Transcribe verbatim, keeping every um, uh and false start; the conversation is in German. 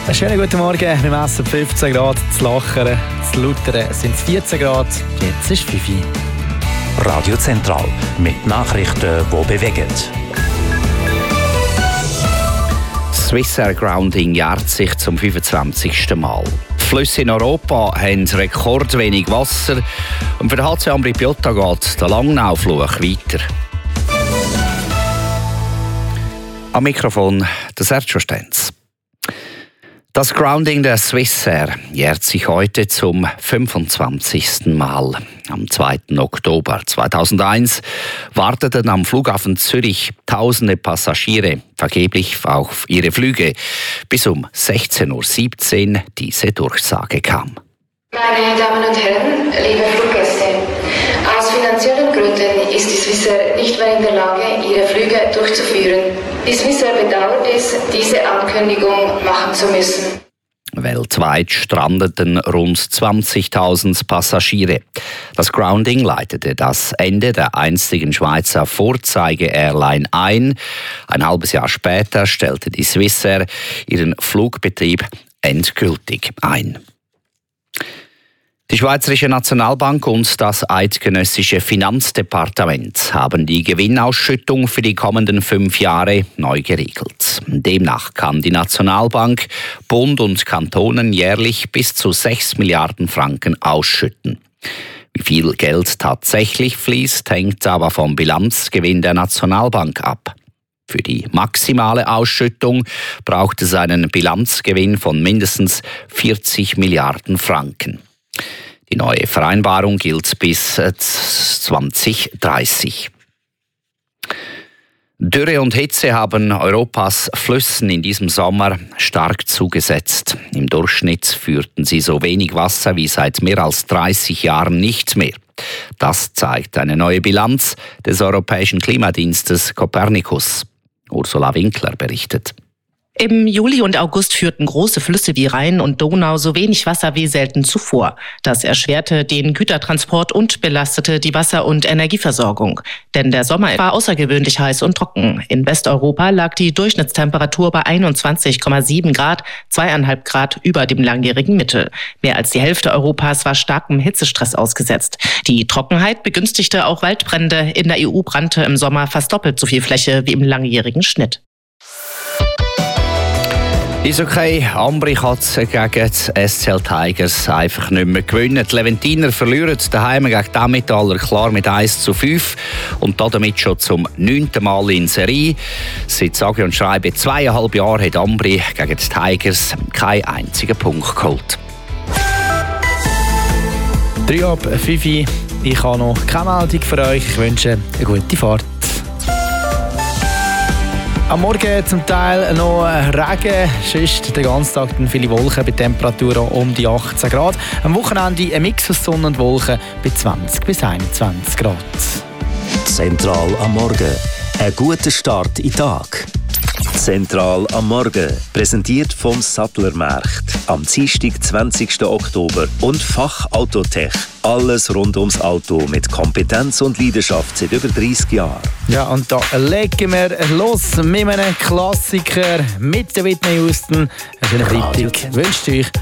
Einen schönen guten Morgen. Wir messen fünfzehn Grad, zu Lachern, zu Lautern sind es vierzehn Grad. Jetzt ist fünf Uhr. Radio Zentral mit Nachrichten, die bewegen. Swissair Grounding jährt sich zum fünfundzwanzigsten Mal. Die Flüsse in Europa haben rekordwenig Wasser und für den H C Ambri Piotta geht der Langnau-Fluch weiter. Am Mikrofon der Sergio Stenz. Das Grounding der Swissair jährt sich heute zum fünfundzwanzigsten Mal. Am zweiten Oktober zweitausendeins warteten am Flughafen Zürich tausende Passagiere vergeblich auf ihre Flüge, bis um sechzehn Uhr siebzehn diese Durchsage kam. Meine Damen und Herren, liebe Fluggäste, aus finanziellen Gründen ist die Swissair nicht mehr in der Lage, ihre Flüge durchzuführen. Die Swissair bedauert es, diese Ankündigung machen zu müssen. Weltweit strandeten rund zwanzigtausend Passagiere. Das Grounding leitete das Ende der einstigen Schweizer Vorzeige-Airline ein. Ein halbes Jahr später stellte die Swissair ihren Flugbetrieb endgültig ein. Die Schweizerische Nationalbank und das eidgenössische Finanzdepartement haben die Gewinnausschüttung für die kommenden fünf Jahre neu geregelt. Demnach kann die Nationalbank Bund und Kantonen jährlich bis zu sechs Milliarden Franken ausschütten. Wie viel Geld tatsächlich fließt, hängt aber vom Bilanzgewinn der Nationalbank ab. Für die maximale Ausschüttung braucht es einen Bilanzgewinn von mindestens vierzig Milliarden Franken. Die neue Vereinbarung gilt bis zwanzig dreißig. Dürre und Hitze haben Europas Flüssen in diesem Sommer stark zugesetzt. Im Durchschnitt führten sie so wenig Wasser wie seit mehr als dreißig Jahren nicht mehr. Das zeigt eine neue Bilanz des Europäischen Klimadienstes Copernicus. Ursula Winkler berichtet. Im Juli und August führten große Flüsse wie Rhein und Donau so wenig Wasser wie selten zuvor. Das erschwerte den Gütertransport und belastete die Wasser- und Energieversorgung. Denn der Sommer war außergewöhnlich heiß und trocken. In Westeuropa lag die Durchschnittstemperatur bei einundzwanzig Komma sieben Grad, zweieinhalb Grad über dem langjährigen Mittel. Mehr als die Hälfte Europas war starkem Hitzestress ausgesetzt. Die Trockenheit begünstigte auch Waldbrände. In der E U brannte im Sommer fast doppelt so viel Fläche wie im langjährigen Schnitt. Eishockey, Ambri kann gegen die S C L Tigers einfach nicht mehr gewinnen. Die Leventiner verlieren daheim gegen die Emmentaler klar mit eins zu fünf und damit schon zum neunten Mal in Serie. Seit sage und schreibe zweieinhalb Jahren hat Ambri gegen die Tigers keinen einzigen Punkt geholt. drei ab fünf. Ich habe noch keine Meldung für euch. Ich wünsche eine gute Fahrt. Am Morgen zum Teil noch Regen, sonst den ganzen Tag dann viele Wolken bei Temperaturen um die achtzehn Grad. Am Wochenende ein Mix aus Sonne und Wolken bei zwanzig bis einundzwanzig Grad. Zentral am Morgen. Ein guter Start in den Tag. Zentral am Morgen. Präsentiert vom Sattlermarkt. Am Dienstag, zwanzigsten Oktober. Und Fach Autotech. Alles rund ums Auto mit Kompetenz und Leidenschaft seit über dreißig Jahren. Ja, und da legen wir los mit einem Klassiker mit der Whitney Houston. Einen schönen Freitag wünscht euch